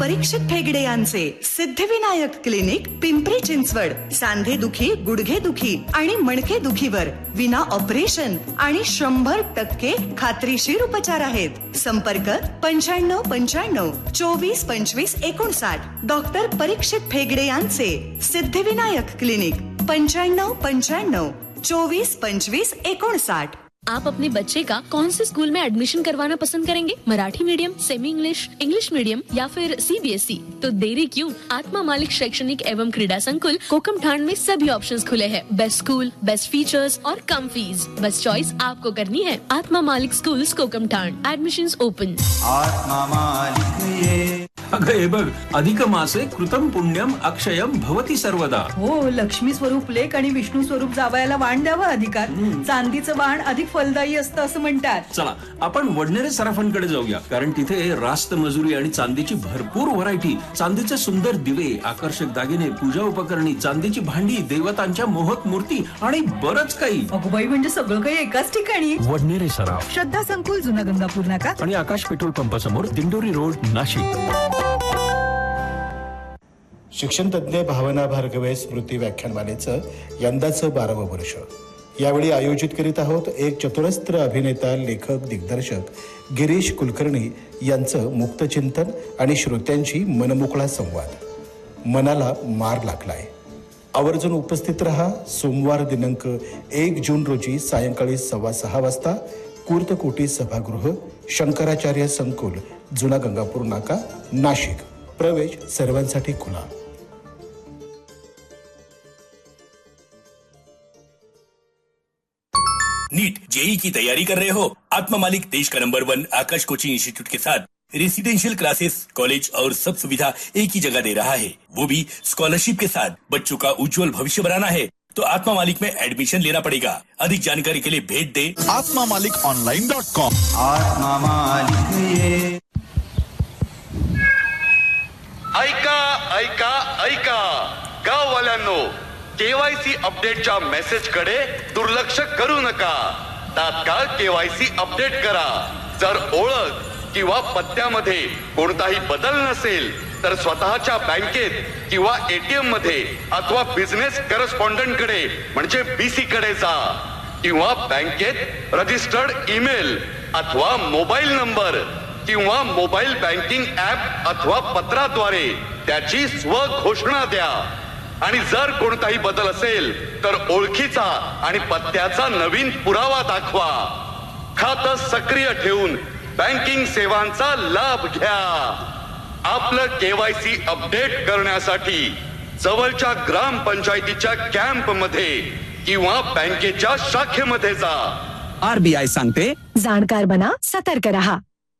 परीक्षित फेगडे यांचे सिद्धिविनायक क्लिनिक पिंपरी चिंचवड सांधे दुखी, गुडघे दुखी आणि मणके दुखीवर विना ऑपरेशन आणि 100% खात्रीशीर उपचार आहेत. संपर्क 9595 24 25 59. डॉक्टर परीक्षित फेगडे यांचे सिद्धिविनायक क्लिनिक 9595 24 25 59. आप अपने बच्चे का कौन से स्कूल में एडमिशन करवाना पसंद करेंगे? Marathi medium, semi English, English medium या फिर CBSE? तो देरी क्यों? आत्मा मालिक शैक्षणिक एवं क्रीड़ा संकुल कोकमठाण में सभी ऑप्शंस खुले हैं. बेस्ट स्कूल, बेस्ट फीचर्स और कम फीस. बस चॉइस आपको करनी है. आत्मा मालिक स्कूल्स कोकमठाण. Admissions open. आत्मा मालिक. अगं हे बघ, अधिक मासे कृतं पुण्यम अक्षयम भवती सर्वदा. हो, लक्ष्मी स्वरूप लेक आणि विष्णू स्वरूप जावयाला वाण द्यावा अधिकार. चांदीचं वाण अधिक फलदायी असतं असं म्हणतात. चला आपण वडनेरे सराफांकडे जाऊया, कारण तिथे रास्त मजुरी आणि चांदीची भरपूर व्हरायटी, चांदीचे सुंदर दिवे, आकर्षक दागिने, पूजा उपकरणी, चांदीची भांडी, देवतांच्या मोहक मूर्ती आणि बरंच काही. अगोबाई, म्हणजे सगळं काही एकाच ठिकाणी. वडनेरे सराफ, श्रद्धा संकुल, जुना गंगापूर नाका आणि आकाश पेट्रोल पंपासमोर, दिंडोरी रोड, नाशिक. शिक्षण तज्ज्ञ भावना भार्गवे स्मृती व्याख्यानमालेचं यंदाचं 12वं वर्ष. यावेळी आयोजित करीत आहोत एक चतुरस्त्र अभिनेता, लेखक, दिग्दर्शक गिरीश कुलकर्णी यांचं मुक्तचिंतन आणि श्रोत्यांशी मनमोकळा संवाद. मनाला मार लागलाय. आवर्जून उपस्थित रहा. सोमवार दिनांक 1 जून रोजी सायंकाळी 6:15 वाजता कुर्तकोटी सभागृह, शंकराचार्य संकुल, जुना गंगापूर नाका, नाशिक. प्रवेश सर्वांसाठी खुला. नीट जेई की तैयारी कर रहे हो? आत्मा मालिक देश का नंबर 1 आकाश कोचिंग इंस्टीट्यूट के साथ रेसिडेंशियल क्लासेस, कॉलेज और सब सुविधा एक ही जगह दे रहा है, वो भी स्कॉलरशिप के साथ. बच्चों का उज्जवल भविष्य बनाना है तो आत्मा मालिक में एडमिशन लेना पड़ेगा. अधिक जानकारी के लिए भेज दे atmamalikonline.com. आत्मा मालिक. ऐका ऐका ऐका गाववाल्यांनो, KYC अपडेटच्या मेसेज कडे दुर्लक्ष करू नका. तात्काळ KYC अपडेट करा. जर ओळख किंवा पत्त्यामध्ये कोणताही बदल नसेल तर स्वतःच्या बँकेत किंवा ATM मध्ये अथवा बिझनेस करस्पॉन्डंट कडे म्हणजे BC कडे जा, किंवा बँकेत रजिस्टर्ड ईमेल अथवा मोबाईल नंबर किंवा मोबाईल बँकिंग ऍप अथवा पत्राद्वारे त्याची स्वघोषणा द्या. आणि जर कोणताही बदल असेल तर ओळखीचा आणि पत्त्याचा नवीन पुरावा दाखवा. खातं सक्रिय ठेवून बँकिंग सेवांचा लाभ घ्या. आपलं KYC अपडेट करण्यासाठी जवळच्या ग्रामपंचायतीच्या कॅम्प मध्ये किंवा बँकेच्या शाखेमध्ये जा. RBI सांगते, जाणकार बना, सतर्क रहा.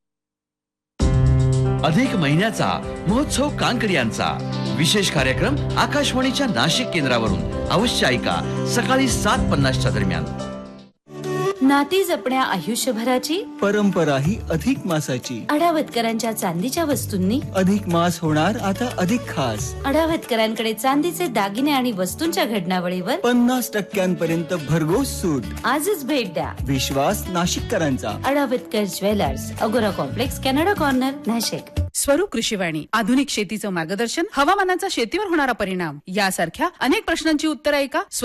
अधिक महिन्याचा महोत्सव कानकडियांचा विशेष कार्यक्रम आकाशवाणीच्या नाशिक केंद्रावरून अवश्य ऐका. सकाळी 7:50 दरम्यान. नाती जपण्या आयुष्यभराची परंपरा ही अधिक मासाची. अडावतकरांच्या चांदीच्या वस्तूंनी अधिक मास होणार आता अधिक खास. अडावतकरांकडे चांदीचे दागिने आणि वस्तूंच्या घडणावळीवर 50% भरघोस सूट. आजच भेट द्या. विश्वास नाशिककरांचा. अडावतकर ज्वेलर्स, अगोरा कॉम्प्लेक्स, कॅनडा कॉर्नर, नाशिक. स्वरूप कृषीवाणी, आधुनिक शेतीचं मार्गदर्शन, हवामानाचा शेतीवर होणारा परिणाम यासारख्या अनेक प्रश्नांची उत्तरं ऐका.